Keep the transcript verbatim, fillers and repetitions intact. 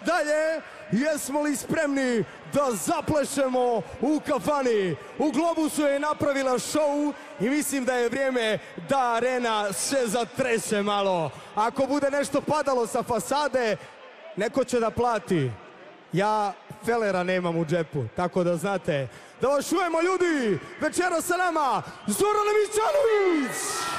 dalje. Jesmo li spremni da zaplešemo u kafani? U Globusu je napravila show i mislim da je vrijeme da arena se zatrese malo. Ako bude nešto padalo sa fasade, neko će da plati. Ja felera nemam u džepu, tako da znate. Da vas čujemo, ljudi! Večera sa nama Zoran Mićanović!